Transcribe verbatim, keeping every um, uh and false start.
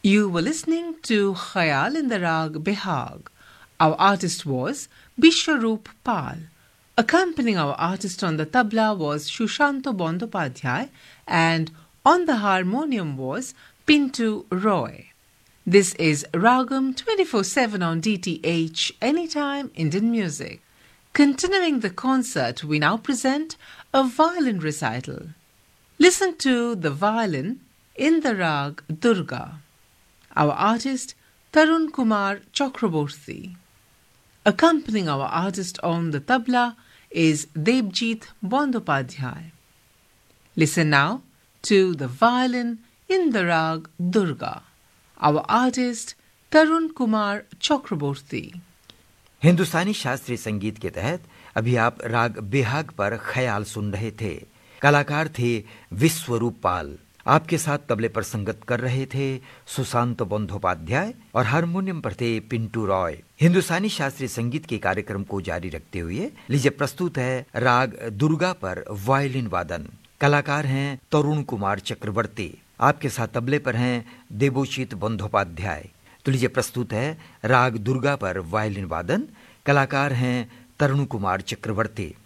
You were listening to Khayal in the Rag Bihag. Our artist was Bishwaroop Pal. Accompanying our artist on the tabla was Shushanto Bandopadhyay, and on the harmonium was Pintu Roy. This is Ragam twenty-four seven on D T H, Anytime Indian Music. Continuing the concert, we now present a violin recital. Listen to the violin in the rag Durga. Our artist Tarun Kumar Chakraborty. Accompanying our artist on the tabla is Debjit Bandopadhyay. Listen now to the violin in the rag Durga. Our artist Tarun Kumar Chakraborty. हिंदुस्तानी शास्त्रीय संगीत के तहत अभी आप राग बेहाग पर ख्याल सुन रहे थे। कलाकार थे विश्वरूप पाल। आपके साथ तबले पर संगत कर रहे थे सुशांत बंदोपाध्याय और हारमोनियम पर थे पिंटू रॉय। हिंदुस्तानी शास्त्रीय संगीत के कार्यक्रम को जारी रखते हुए लीजिए प्रस्तुत है राग दुर्गा पर वायलिन वादन। कलाकार हैं तरुण कुमार चक्रवर्ती। आपके साथ तबले पर हैं देवोचित बंदोपाध्याय। तो लीजिए प्रस्तुत है राग दुर्गा पर वायलिन वादन। कलाकार हैं तरुण कुमार चक्रवर्ती।